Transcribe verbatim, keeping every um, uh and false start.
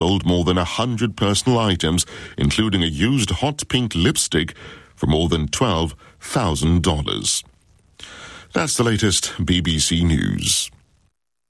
sold more than one hundred personal items, including a used hot pink lipstick, for more than twelve thousand dollars. That's the latest B B C News.